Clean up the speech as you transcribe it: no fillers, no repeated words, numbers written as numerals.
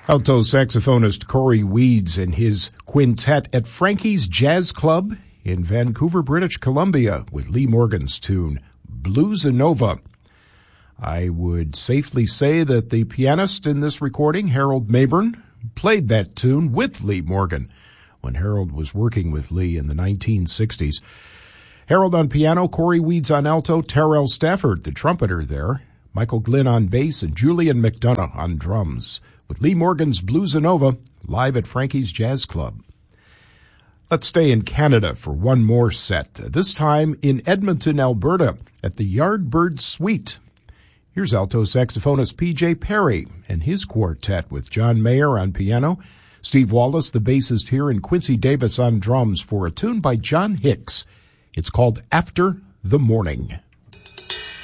Alto saxophonist Corey Weeds and his quintet at Frankie's Jazz Club in Vancouver, British Columbia, with Lee Morgan's tune, Bluesanova. I would safely say that the pianist in this recording, Harold Mabern, played that tune with Lee Morgan when Harold was working with Lee in the 1960s. Harold on piano, Corey Weeds on alto, Terrell Stafford, the trumpeter there, Michael Glynn on bass, and Julian McDonough on drums, with Lee Morgan's Bluesanova live at Frankie's Jazz Club. Let's stay in Canada for one more set, this time in Edmonton, Alberta, at the Yardbird Suite. Here's alto saxophonist P.J. Perry and his quartet with John Mayer on piano, Steve Wallace, the bassist here, and Quincy Davis on drums for a tune by John Hicks. It's called After the Morning.